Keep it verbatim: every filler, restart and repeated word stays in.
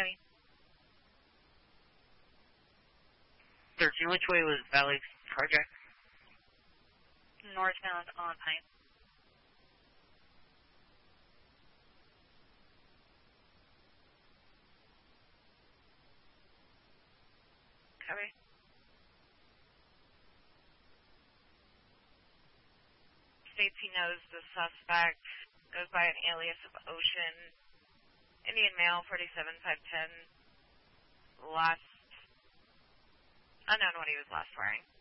Copy. thirteen, which way was Valley carjacked? Northbound on Pine. Copy. States he knows the suspect, goes by an alias of Ocean, Indian male, forty-seven, five ten, last, unknown what he was last wearing.